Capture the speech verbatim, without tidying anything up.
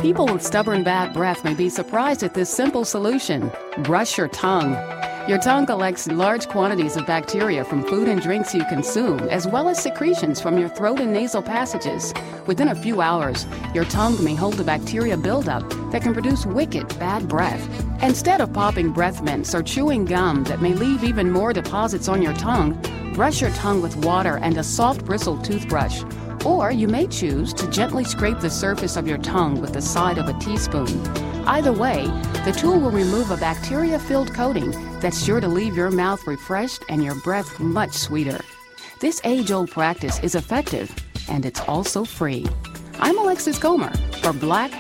People with stubborn bad breath may be surprised at this simple solution. Brush your tongue. Your tongue collects large quantities of bacteria from food and drinks you consume, as well as secretions from your throat and nasal passages. Within a few hours, your tongue may hold a bacteria buildup that can produce wicked bad breath. Instead of popping breath mints or chewing gum that may leave even more deposits on your tongue, brush your tongue with water and a soft bristled toothbrush. Or you may choose to gently scrape the surface of your tongue with the side of a teaspoon. Either way, the tool will remove a bacteria-filled coating that's sure to leave your mouth refreshed and your breath much sweeter. This age-old practice is effective, and it's also free. I'm Alexis Comer for Black